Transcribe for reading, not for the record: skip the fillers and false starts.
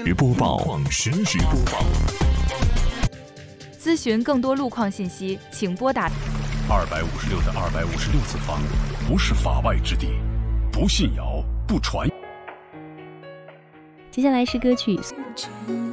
播报，实时播报。 咨询更多路况信息，请拨打 256的256次方，不是法外之地，不信谣，不传。 接下来是歌曲。